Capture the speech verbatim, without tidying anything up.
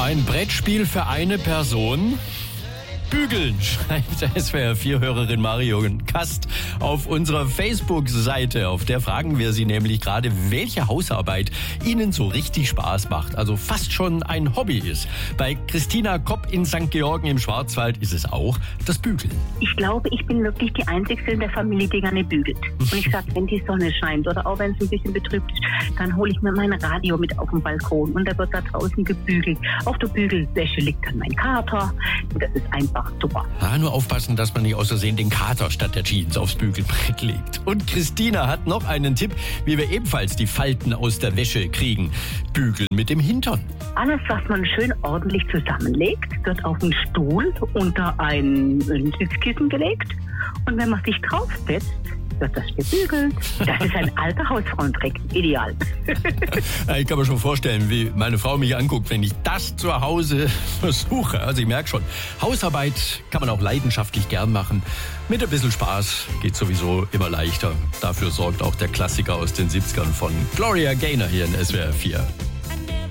Ein Brettspiel für eine Person? Bügeln, schreibt S W R vier Hörerin Marion Kast auf unserer Facebook-Seite. Auf der fragen wir Sie nämlich gerade, welche Hausarbeit Ihnen so richtig Spaß macht. Also fast schon ein Hobby ist. Bei Christina Kopp in Sankt Georgen im Schwarzwald ist es auch das Bügeln. Ich glaube, ich bin wirklich die Einzige in der Familie, die gerne bügelt. Und ich sage, wenn die Sonne scheint oder auch wenn es ein bisschen betrübt ist, dann hole ich mir mein Radio mit auf den Balkon und da wird da draußen gebügelt. Auf der Bügelwäsche liegt dann mein Kater. Und das ist einfach super. Ah, nur aufpassen, dass man nicht aus Versehen den Kater statt der Jeans aufs Bügelbrett legt. Und Christina hat noch einen Tipp, wie wir ebenfalls die Falten aus der Wäsche kriegen. Bügeln mit dem Hintern. Alles, was man schön ordentlich zusammenlegt, wird auf den Stuhl unter ein Sitzkissen gelegt. Und wenn man sich draufsetzt, wird das gebügelt. Das ist ein alter Hausfrauentrick. Ideal. Ich kann mir schon vorstellen, wie meine Frau mich anguckt, wenn ich das zu Hause versuche. Also ich merke schon, Hausarbeit kann man auch leidenschaftlich gern machen. Mit ein bisschen Spaß geht sowieso immer leichter. Dafür sorgt auch der Klassiker aus den siebzigern von Gloria Gaynor hier in S W R vier.